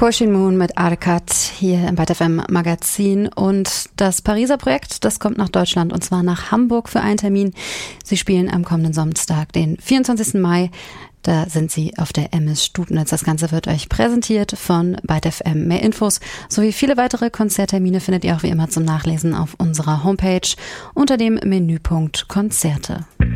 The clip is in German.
Koishin Moon mit Arcad hier im Byte FM Magazin. Und das Pariser Projekt, das kommt nach Deutschland und zwar nach Hamburg für einen Termin. Sie spielen am kommenden Samstag, den 24. Mai. Da sind sie auf der MS Stubnitz. Das Ganze wird euch präsentiert von Byte FM. Mehr Infos sowie viele weitere Konzerttermine findet ihr auch wie immer zum Nachlesen auf unserer Homepage unter dem Menüpunkt Konzerte.